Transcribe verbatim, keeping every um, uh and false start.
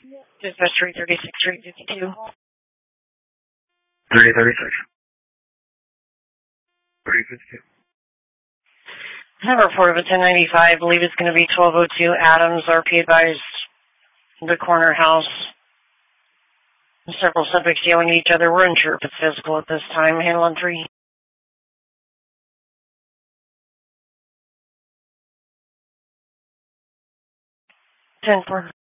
Dispatch three thirty-six, three fifty-two. three thirty-six. three fifty-two. I have a report of a ten ninety-five. I believe it's going to be twelve oh two Adams. R P advised the corner house. Several subjects yelling at each other. We're unsure if it's physical at this time. Handle on three. ten four.